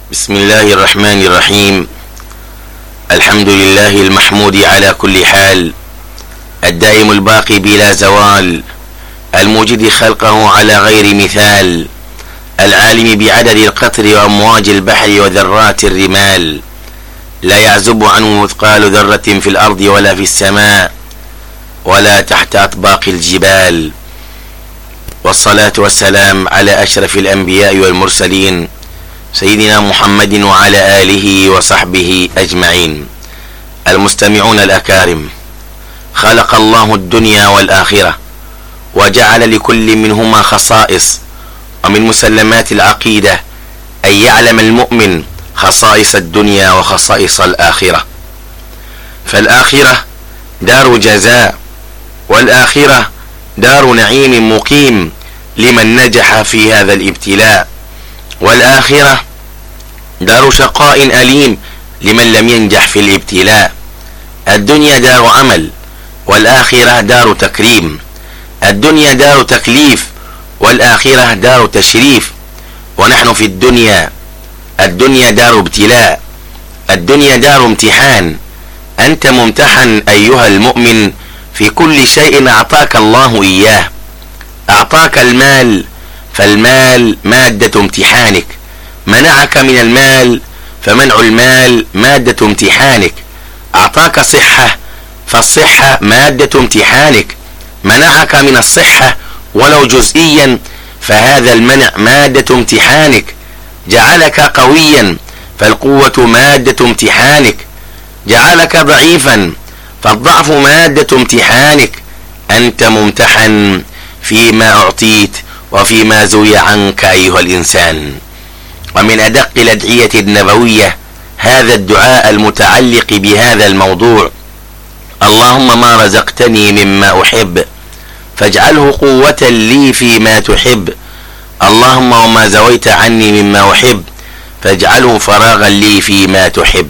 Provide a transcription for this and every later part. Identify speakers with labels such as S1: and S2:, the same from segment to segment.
S1: بسم الله الرحمن الرحيم. الحمد لله المحمود على كل حال، الدائم الباقي بلا زوال، الموجد خلقه على غير مثال، العالم بعدد القطر وأمواج البحر وذرات الرمال، لا يعزب عنه مثقال ذرة في الأرض ولا في السماء ولا تحت أطباق الجبال. والصلاة والسلام على أشرف الأنبياء والمرسلين سيدنا محمد وعلى آله وصحبه أجمعين. المستمعون الأكارم، خلق الله الدنيا والآخرة وجعل لكل منهما خصائص، ومن مسلمات العقيدة أن يعلم المؤمن خصائص الدنيا وخصائص الآخرة. فالآخرة دار جزاء، والآخرة دار نعيم مقيم لمن نجح في هذا الابتلاء، والآخرة دار شقاء أليم لمن لم ينجح في الابتلاء. الدنيا دار عمل، والآخرة دار تكريم. الدنيا دار تكليف، والآخرة دار تشريف. ونحن في الدنيا دار ابتلاء، الدنيا دار امتحان. أنت ممتحن أيها المؤمن في كل شيء أعطاك الله إياه. أعطاك المال، فالمال مادة امتحانك. منعك من المال، فمنع المال مادة امتحانك. أعطاك صحة، فالصحة مادة امتحانك. منعك من الصحة ولو جزئيا، فهذا المنع مادة امتحانك. جعلك قويا، فالقوة مادة امتحانك. جعلك ضعيفا، فالضعف مادة امتحانك. أنت ممتحن فيما أعطيت وفيما زوي عنك أيها الإنسان. ومن أدق الأدعية النبوية هذا الدعاء المتعلق بهذا الموضوع: اللهم ما رزقتني مما أحب فاجعله قوة لي فيما تحب. اللهم وما زويت عني مما أحب فاجعله فراغا لي فيما تحب.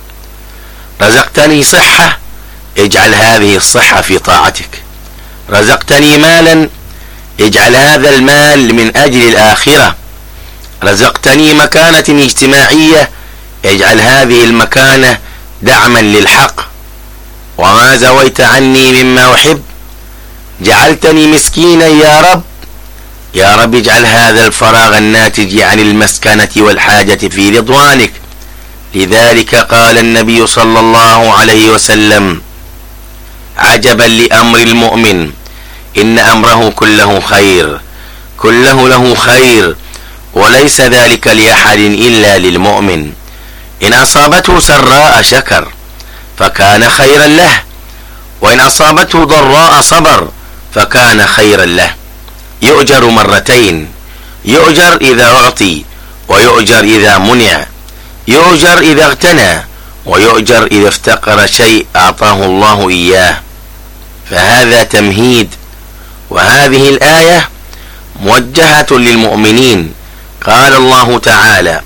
S1: رزقتني صحة، اجعل هذه الصحة في طاعتك. رزقتني مالا، اجعل هذا المال من أجل الآخرة. رزقتني مكانة اجتماعية، اجعل هذه المكانة دعما للحق. وما زويت عني مما أحب جعلتني مسكينا يا رب. يا رب اجعل هذا الفراغ الناتج عن المسكنة والحاجة في رضوانك. لذلك قال النبي صلى الله عليه وسلم: عجبا لأمر المؤمن، إن أمره كله خير، كله له خير، وليس ذلك لأحد إلا للمؤمن. إن أصابته سراء شكر فكان خيرا له، وإن أصابته ضراء صبر فكان خيرا له. يؤجر مرتين: يؤجر إذا أعطي، ويؤجر إذا منع. يؤجر إذا اغتنى، ويؤجر إذا افتقر شيء أعطاه الله إياه. فهذا تمهيد، وهذه الآية موجهة للمؤمنين. قال الله تعالى: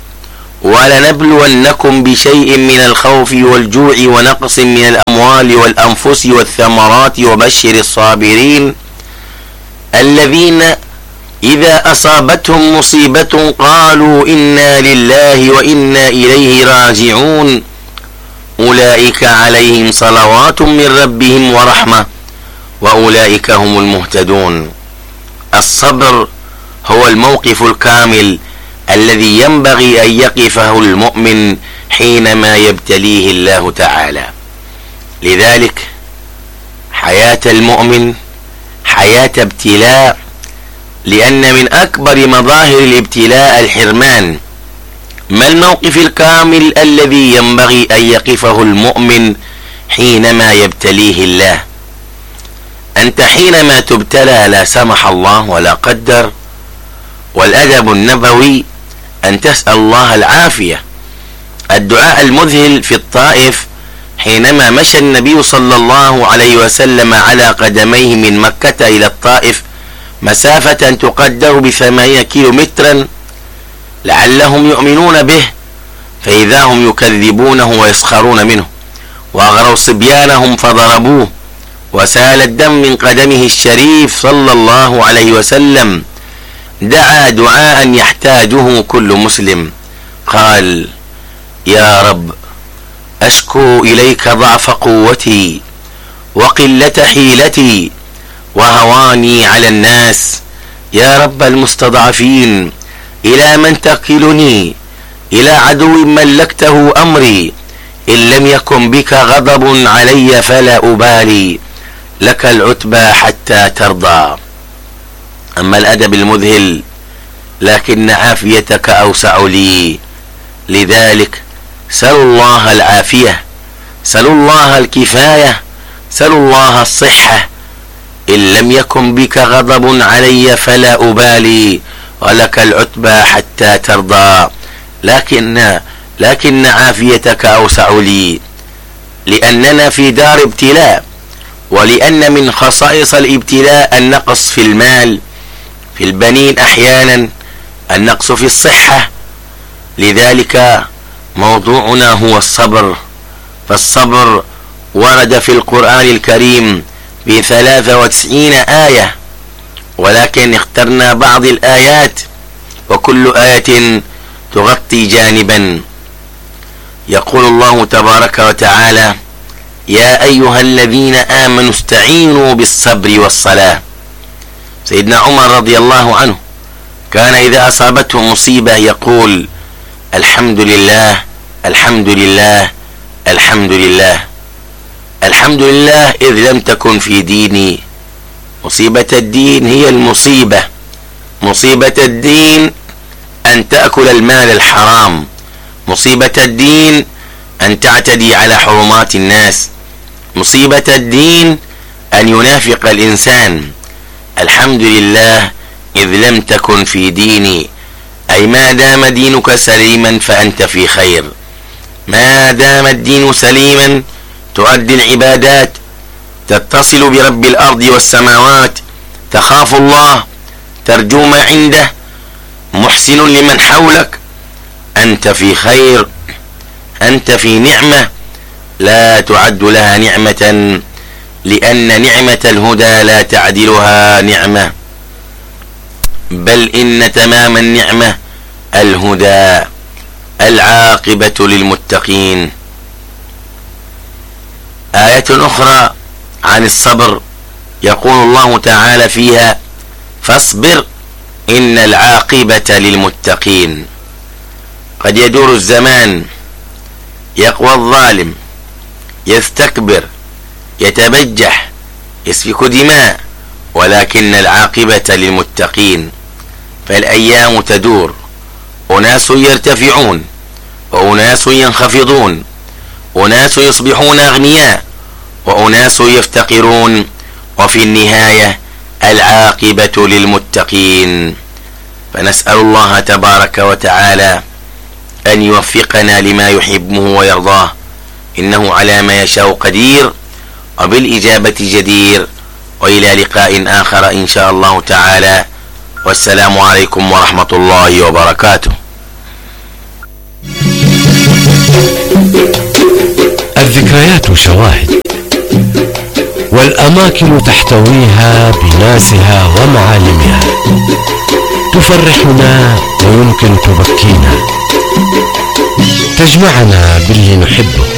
S1: ولنبلونكم بشيء من الخوف والجوع ونقص من الأموال والأنفس والثمرات وبشر الصابرين الذين إذا أصابتهم مصيبة قالوا إنا لله وإنا إليه راجعون أولئك عليهم صلوات من ربهم ورحمة وأولئك هم المهتدون. الصبر هو الموقف الكامل الذي ينبغي أن يقفه المؤمن حينما يبتليه الله تعالى. لذلك حياة المؤمن حياة ابتلاء، لأن من أكبر مظاهر الابتلاء الحرمان. ما الموقف الكامل الذي ينبغي أن يقفه المؤمن حينما يبتليه الله؟ أنت حينما تبتلى لا سمح الله ولا قدر، والأدب النبوي أن تسأل الله العافية. الدعاء المذهل في الطائف حينما مشى النبي صلى الله عليه وسلم على قدميه من مكة إلى الطائف مسافة تقدر ب8 كيلومترا لعلهم يؤمنون به، فإذا هم يكذبونه ويسخرون منه، وأغروا صبيانهم فضربوه، وسال الدم من قدمه الشريف صلى الله عليه وسلم. دعا دعاء يحتاجه كل مسلم. قال: يا رب، أشكو إليك ضعف قوتي وقلة حيلتي وهواني على الناس. يا رب المستضعفين، إلى من تكلني؟ إلى عدو ملكته أمري. إن لم يكن بك غضب علي فلا أبالي، لك العتبى حتى ترضى. أما الأدب المذهل: لكن عافيتك أوسع لي. لذلك سلوا الله العافية، سلوا الله الكفاية، سلوا الله الصحة. إن لم يكن بك غضب علي فلا أبالي، ولك العتبى حتى ترضى. لكن عافيتك أوسع لي، لأننا في دار ابتلاء، ولأن من خصائص الابتلاء النقص في المال، في البنين أحيانا، النقص في الصحة. لذلك موضوعنا هو الصبر. فالصبر ورد في القرآن الكريم ب93 آية، ولكن اخترنا بعض الآيات، وكل آية تغطي جانبا. يقول الله تبارك وتعالى: يا أيها الذين آمنوا استعينوا بالصبر والصلاة. سيدنا عمر رضي الله عنه كان إذا أصابته مصيبة يقول: الحمد لله، الحمد لله، الحمد لله. الحمد لله إذ لم تكن في ديني. مصيبة الدين هي المصيبة. مصيبة الدين أن تأكل المال الحرام. مصيبة الدين أن تعتدي على حرمات الناس. مصيبة الدين أن ينافق الإنسان. الحمد لله إذ لم تكن في ديني، أي ما دام دينك سليما فأنت في خير. ما دام الدين سليما تؤدي العبادات، تتصل برب الأرض والسماوات، تخاف الله، ترجو ما عنده، محسن لمن حولك، أنت في خير، أنت في نعمة لا تعد لها نعمة، لأن نعمة الهدى لا تعدلها نعمة، بل إن تمام النعمة الهدى. العاقبة للمتقين. آية أخرى عن الصبر يقول الله تعالى فيها: فاصبر إن العاقبة للمتقين. قد يدور الزمان، يقوى الظالم، يستكبر، يتبجح، يسفك دماء، ولكن العاقبة للمتقين. فالأيام تدور، أناس يرتفعون وأناس ينخفضون، أناس يصبحون أغنياء وأناس يفتقرون، وفي النهاية العاقبة للمتقين. فنسأل الله تبارك وتعالى أن يوفقنا لما يحبه ويرضاه، إنه على ما يشاء قدير، وبالإجابة جدير. وإلى لقاء آخر إن شاء الله تعالى، والسلام عليكم ورحمة الله وبركاته.
S2: الذكريات شواهد، والأماكن تحتويها بناسها ومعالمها، تفرحنا ويمكن تبكينا، تجمعنا باللي نحبه